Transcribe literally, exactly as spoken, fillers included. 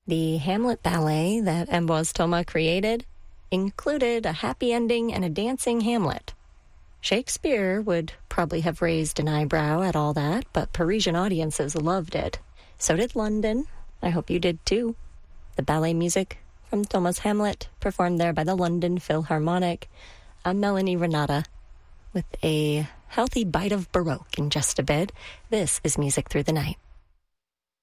The Hamlet ballet that Ambroise Thomas created included a happy ending and a dancing Hamlet. Shakespeare would probably have raised an eyebrow at all that, but Parisian audiences loved it. So did London. I hope you did too. The ballet music from Thomas' Hamlet, performed there by the London Philharmonic. I'm Melanie Renata, with a healthy bite of Baroque in just a bit. This is Music Through the Night.